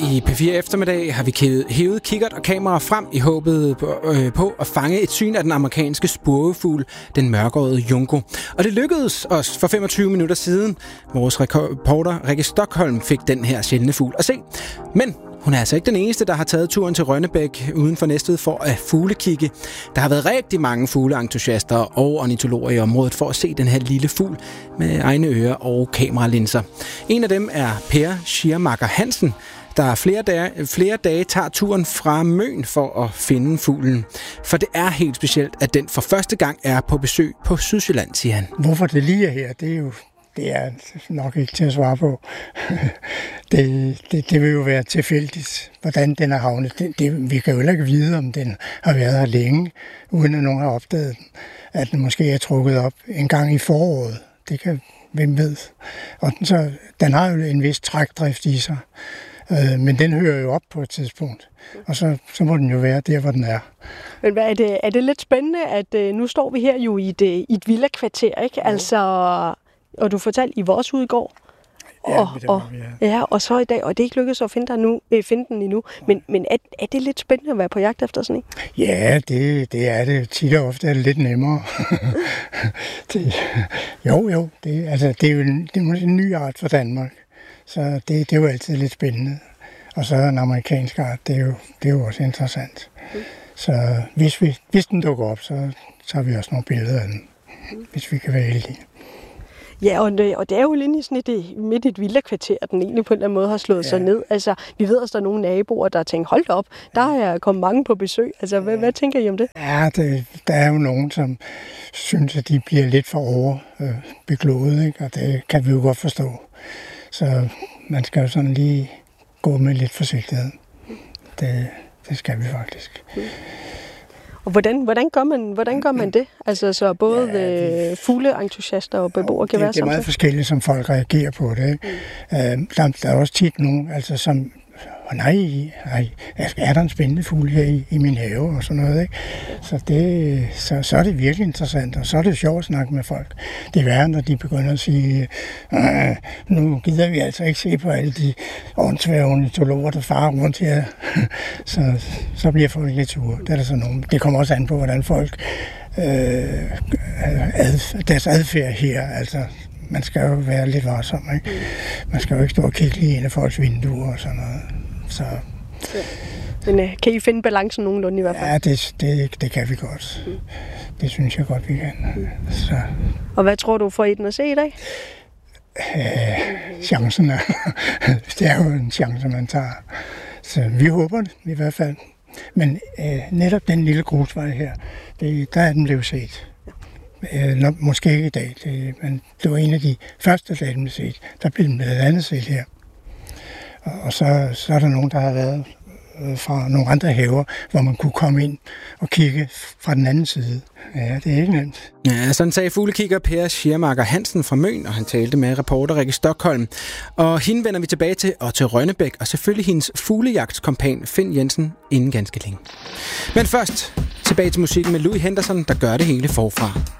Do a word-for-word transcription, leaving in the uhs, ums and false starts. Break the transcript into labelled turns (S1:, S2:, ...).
S1: I P fire Eftermiddag har vi hævet kikkert og kamera frem i håbet på, øh, på at fange et syn af den amerikanske spurvefugl, den mørkøjede junco. Og det lykkedes os for femogtyve minutter siden. Vores reporter Rikke Stockholm fik den her sjældne fugl at se. Men hun er altså ikke den eneste, der har taget turen til Rønnebæk uden for Næstved for at fuglekigge. Der har været rigtig mange fugleentusiaster og ornitologer i området for at se den her lille fugl med egne ører og kameralinser. En af dem er Per Schiermacher Hansen, der flere dage, flere dage tager turen fra Møn for at finde fuglen. For det er helt specielt, at den for første gang er på besøg på Sydsjælland, siger han.
S2: Hvorfor det lige er her, det er jo det er nok ikke til at svare på. det, det, det vil jo være tilfældigt, hvordan den er havnet. Det, det, vi kan jo ikke vide, om den har været her længe, uden at nogen har opdaget den. At den måske er trukket op en gang i foråret. Det kan hvem ved. Og den, så, den har jo en vis trækdrift i sig. Øh, men den hører jo op på et tidspunkt. Og så, så må den jo være der, hvor den er.
S3: Men hvad er det, er det lidt spændende, at øh, nu står vi her jo i et, i et villakvarter, ikke? Altså... Og du fortalte i vores ude i går.
S2: Ja,
S3: og, og, ja, og så i dag, og det er ikke lykkedes at finde, dig nu, øh, finde den endnu. Men, men er, er det lidt spændende at være på jagt efter sådan en?
S2: Ja, det, det er det. Tit og ofte er det lidt nemmere. det, jo, jo. Det, altså, det er jo en, det er en ny art for Danmark. Så det, det er jo altid lidt spændende. Og så en amerikansk art, det er jo, det er jo også interessant. Mm. Så hvis, vi, hvis den dukker op, så tager vi også nogle billeder af den. Mm. Hvis vi kan være heldige.
S3: Ja, og det, og det er jo lige sådan et, midt i et villakvarter, den egentlig på en eller anden måde har slået ja. sig ned. Altså, vi ved, at der er nogle naboer, der tænker, hold da op, der er kommet mange på besøg. Altså, ja. hvad, hvad tænker I om det?
S2: Ja, det, der er jo nogen, som synes, at de bliver lidt for overbeglået, ikke? Og det kan vi jo godt forstå. Så man skal jo sådan lige gå med lidt forsigtighed. Det, det skal vi faktisk. Mm.
S3: Og hvordan, hvordan, gør man, hvordan gør man det? Altså så både ja, fugleentusiaster og beboere kan
S2: det,
S3: være
S2: det er meget forskelligt, som folk reagerer på det. Mm. Øh, der, der er også tit nogen, altså som, oh, nej, nej, er der en spændende fugl her i, i min have og sådan noget, ikke? Så, det, så, så er det virkelig interessant, og så er det sjovt at snakke med folk. Det er værre, når de begynder at sige, nu gider vi altså ikke se på alle de åndssvage ornitologer, der farer rundt her. så, så bliver folk lidt sure. Det er der så nogen. Det kommer også an på, hvordan folk øh, ad, deres adfærd her, altså man skal jo være lidt varsom, ikke? Man skal jo ikke stå og kigge lige ind i folks vinduer og sådan noget. Så.
S3: Ja. Men uh, kan I finde balancen nogenlunde i hvert fald?
S2: Ja, det, det, det kan vi godt. Mm. Det synes jeg godt, vi kan. Mm. Så.
S3: Og hvad tror du, får I den at se i dag?
S2: Øh, chancen er, det er jo en chance, man tager. Så vi håber det i hvert fald. Men øh, netop den lille grusvej her, det, der er den blevet set. Øh, måske ikke i dag, det, men det var en af de første dage, den blev set. Der blev den blandt andet set her. Og, og så, så er der nogen, der har været øh, fra nogle andre haver, hvor man kunne komme ind og kigge fra den anden side. Ja, det er ikke nemt.
S1: Ja, sådan sagde fuglekigger Per Schiermacher Hansen fra Møn, og han talte med reporter Rikke Stockholm. Og hende vender vi tilbage til, og til Rønnebæk, og selvfølgelig hendes fuglejagtskompan Finn Jensen inden ganske længe. Men først tilbage til musikken med Louis Henderson, der gør det hele forfra.